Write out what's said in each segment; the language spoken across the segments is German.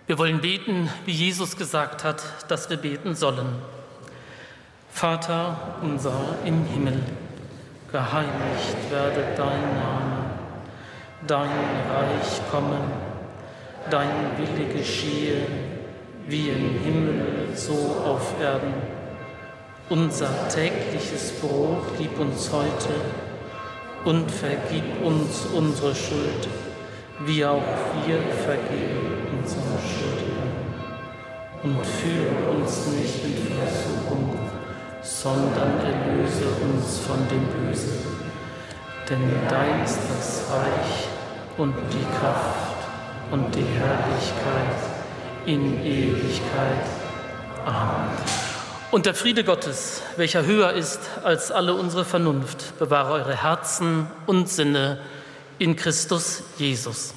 Wir wollen beten, wie Jesus gesagt hat, dass wir beten sollen. Vater unser im Himmel, geheiligt werde dein Name, dein Reich komme, dein Wille geschehe, wie im Himmel, so auf Erden. Unser tägliches Brot gib uns heute und vergib uns unsere Schuld, wie auch wir vergeben unseren Schuldigern. Und führe uns nicht in Versuchung, sondern erlöse uns von dem Bösen. Denn dein ist das Reich und die Kraft und die Herrlichkeit in Ewigkeit. Amen. Und der Friede Gottes, welcher höher ist als alle unsere Vernunft, bewahre eure Herzen und Sinne in Christus Jesus.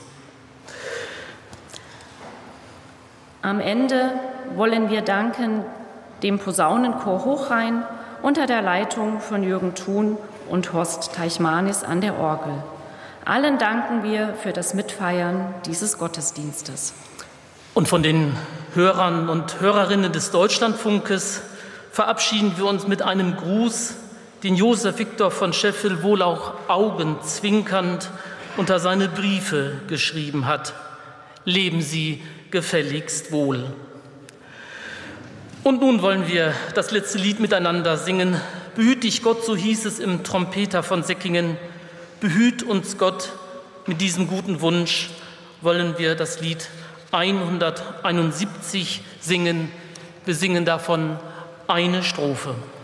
Am Ende wollen wir danken dem Posaunenchor Hochrhein unter der Leitung von Jürgen Thun und Horst Teichmanis an der Orgel. Allen danken wir für das Mitfeiern dieses Gottesdienstes. Und von den Hörern und Hörerinnen des Deutschlandfunkes verabschieden wir uns mit einem Gruß, den Josef Viktor von Scheffel wohl auch augenzwinkernd unter seine Briefe geschrieben hat. Leben Sie gefälligst wohl. Und nun wollen wir das letzte Lied miteinander singen. Behüt dich Gott, so hieß es im Trompeter von Säckingen. Behüt uns Gott. Mit diesem guten Wunsch wollen wir das Lied 171 singen. Wir singen davon eine Strophe.